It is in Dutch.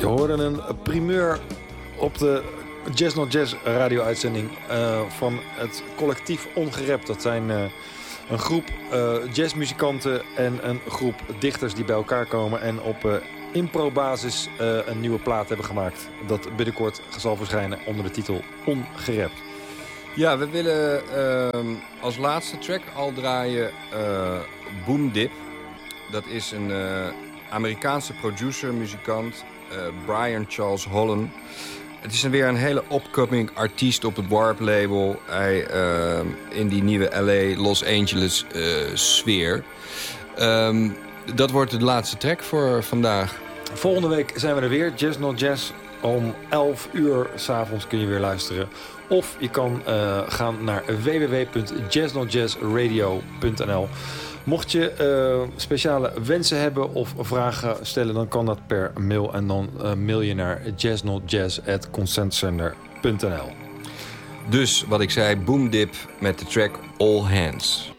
Je hoorde een primeur op de Jazz Not Jazz radio-uitzending van het collectief Ongerept. Dat zijn een groep jazzmuzikanten en een groep dichters die bij elkaar komen en op improbasis een nieuwe plaat hebben gemaakt. Dat binnenkort zal verschijnen onder de titel Ongerept. Ja, we willen als laatste track al draaien Boom Dip. Dat is een Amerikaanse producer, muzikant, Brian Charles Holland. Het is weer een hele upcoming artiest op het Warp label. Hij in die nieuwe LA, Los Angeles sfeer. Dat wordt de laatste track voor vandaag. Volgende week zijn we er weer. Jazz Not Jazz. Om 11 uur 's avonds kun je weer luisteren. Of je kan gaan naar www.jazznotjazzradio.nl. Mocht je speciale wensen hebben of vragen stellen, dan kan dat per mail. En dan mail je naar jazznotjazz@consentzender.nl. Dus wat ik zei, Boom Dip met de track All Hands.